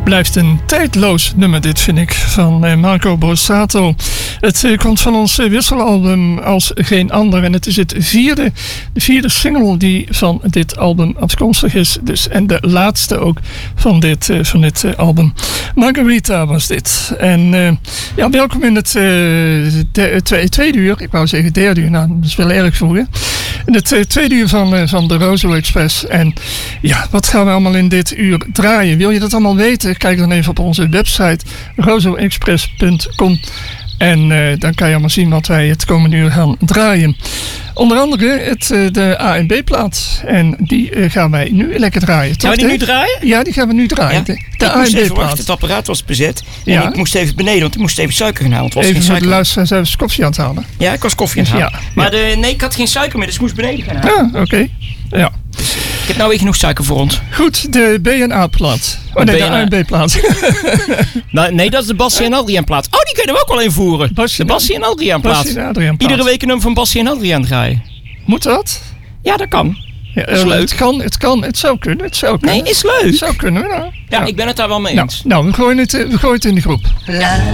Blijft een tijdloos nummer dit, vind ik, van Marco Borsato. Het komt van ons wisselalbum Als Geen Ander. En het is de vierde single die van dit album afkomstig is. Dus, en de laatste ook van dit album. Margarita was dit. En welkom in het tweede uur. Ik wou zeggen derde uur, nou dat is wel erg vroeg, hè? In het tweede uur van de Rozo Express. En ja, wat gaan we allemaal in dit uur draaien? Wil je dat allemaal weten? Kijk dan even op onze website rozoexpress.com. En dan kan je allemaal zien wat wij het komende uur gaan draaien. Onder andere de A en B plaat. En die gaan wij nu lekker draaien. Gaan we die nu draaien? Ja, die gaan we nu draaien. Ja? De A en B plaat. Het apparaat was bezet. En ik moest even beneden, want ik moest even suiker gaan halen. Even voor de luisteraars, hij was koffie aan het halen. Ja, ik was koffie aan het halen. Ja. Maar ik had geen suiker meer, dus ik moest beneden gaan halen. Ah, oké. Ja. Ik heb nou weer genoeg suiker voor ons. Goed, de B en A plaat. De A en B plaat. Nee, dat is de Bassie en Adriaan plaat. Oh, die kunnen we ook wel invoeren. De Bassie en Adriaan plaat. Iedere week een nummer van Bassie en Adriaan draaien. Moet dat? Ja, dat kan. Ja, is leuk. Het zou kunnen. Nee, is leuk. Het zou kunnen, nou. Ja, ik ben het daar wel mee eens. Nou, we gooien het in de groep.